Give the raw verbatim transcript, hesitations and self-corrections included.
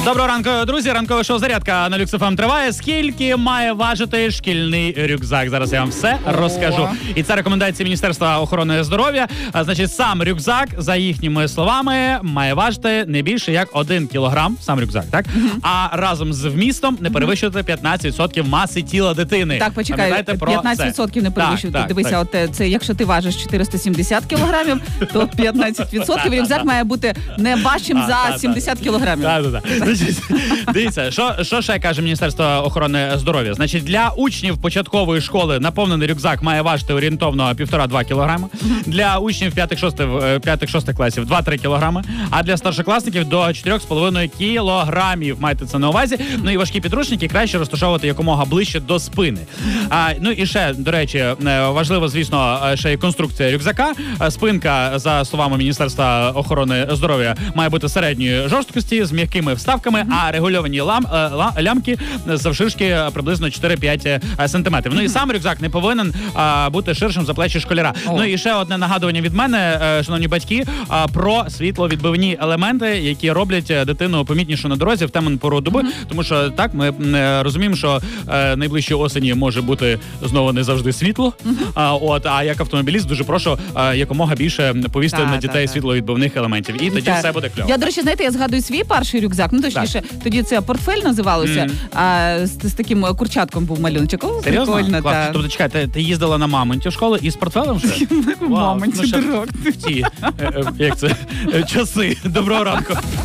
Доброго ранку, друзі. Ранкове шоу «Зарядка» на Люкс еф ем триває. Скільки має важити шкільний рюкзак? Зараз я вам все розкажу. І це рекомендації Міністерства охорони здоров'я. А, значить, сам рюкзак, за їхніми словами, має важити не більше як один кілограм. Сам рюкзак, так? Uh-huh. А разом з вмістом не перевищувати п'ятнадцять відсотків маси тіла дитини. Так, почекай, п'ятнадцять відсотків не перевищувати. Так, так, Дивися, так. От це, якщо ти важиш чотириста сімдесят кілограмів, то п'ятнадцять відсотків рюкзак має бути не важчим за сімдесят кілограмів. Так, так, так. Дивіться, що, що ще каже Міністерство охорони здоров'я? Значить, для учнів початкової школи наповнений рюкзак має важити орієнтовно півтора-два кілограми. Для учнів п'ятих-шостих класів два-три кілограми. А для старшокласників до чотирьох з половиною кілограмів. Майте це на увазі. Ну і важкі підручники краще розташовувати якомога ближче до спини. А, ну і ще, до речі, важливо, звісно, ще й конструкція рюкзака. Спинка, за словами Міністерства охорони здоров'я, має бути середньої жорсткості з м'якими вставками, а регульовані лам, лам, лямки завширшки приблизно чотири-п'ять сантиметрів. Ну і сам рюкзак не повинен а, бути ширшим за плечі школяра. О. Ну і ще одне нагадування від мене, шановні батьки, а, про світловідбивні елементи, які роблять дитину помітнішу на дорозі в темну пору доби, mm-hmm. тому що так, ми е, розуміємо, що е, найближчі осені може бути знову не завжди світло, mm-hmm. а, от, а як автомобіліст дуже прошу е, якомога більше повісти та, на дітей та, світловідбивних елементів. І тоді так. все буде кльово. Я, до речі, знаєте, я згадую свій перший рюкзак, ну точніше, тоді це портфель називалося, mm. а з, з таким курчатком був малюночок. О, серйозно? Прикольно, Клас. так. Тобто, чекай, ти, ти їздила на Мамонті в школу і з портфелем вже? Мамонті, дурак. В ті, як це, часи. Доброго ранку.